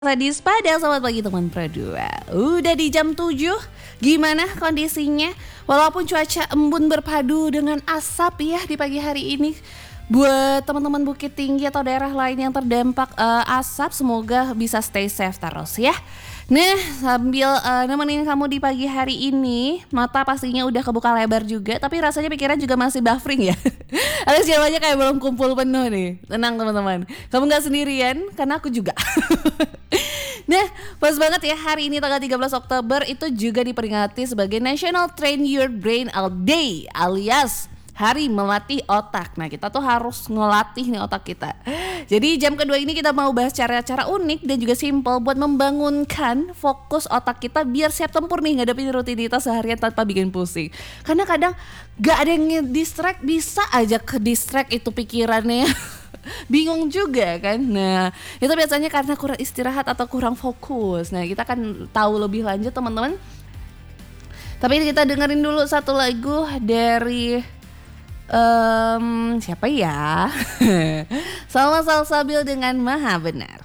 Radis pada selamat pagi teman Pradua. Udah di jam 7. Gimana kondisinya? Walaupun cuaca embun berpadu dengan asap ya di pagi hari ini. Buat teman-teman Bukit Tinggi atau daerah lain yang terdampak asap, semoga bisa stay safe terus ya. Nah, sambil nemenin kamu di pagi hari ini, mata pastinya udah kebuka lebar juga, tapi rasanya pikiran juga masih buffering ya. Alias jawabannya kayak belum kumpul penuh nih. Tenang teman-teman, kamu gak sendirian karena aku juga. Nah, pas banget ya, hari ini tanggal 13 Oktober itu juga diperingati sebagai National Train Your Brain All Day, alias hari melatih otak. Nah, kita tuh harus ngelatih nih otak kita. Jadi jam kedua ini kita mau bahas cara-cara unik dan juga simple buat membangunkan fokus otak kita biar siap tempur nih ngadepin rutinitas seharian tanpa bikin pusing. Karena kadang gak ada yang nge-distract, bisa aja ke-distract itu pikirannya. Bingung juga kan. Nah, itu biasanya karena kurang istirahat atau kurang fokus. Nah, kita kan tahu lebih lanjut teman-teman. Tapi kita dengerin dulu satu lagu dari siapa ya? Salma Salsabil dengan Maha Benar.